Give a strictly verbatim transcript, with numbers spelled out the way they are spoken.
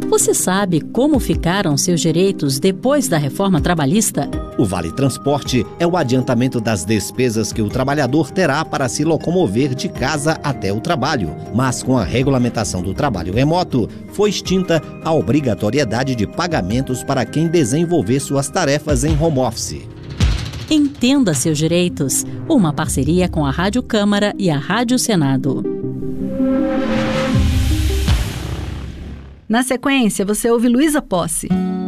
Você sabe como ficaram seus direitos depois da reforma trabalhista? O Vale Transporte é o adiantamento das despesas que o trabalhador terá para se locomover de casa até o trabalho. Mas com a regulamentação do trabalho remoto, foi extinta a obrigatoriedade de pagamentos para quem desenvolver suas tarefas em home office. Entenda seus direitos. Uma parceria com a Rádio Câmara e a Rádio Senado. Na sequência, você ouve Luísa Posse.